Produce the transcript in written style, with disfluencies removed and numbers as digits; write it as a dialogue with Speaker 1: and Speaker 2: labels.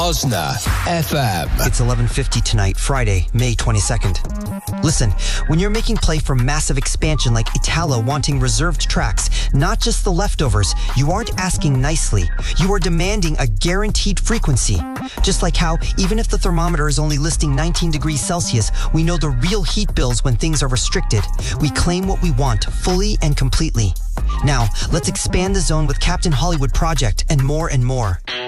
Speaker 1: Rosna FM.
Speaker 2: It's 11:50 tonight, Friday, May 22nd. Listen, when you're making play for massive expansion like Italo wanting reserved tracks, not just the leftovers, you aren't asking nicely. You are demanding a guaranteed frequency. Just like how, even if the thermometer is only listing 19 degrees Celsius, we know the real heat bills when things are restricted. We claim what we want, fully and completely. Now, let's expand the zone with Captain Hollywood Project and more and more.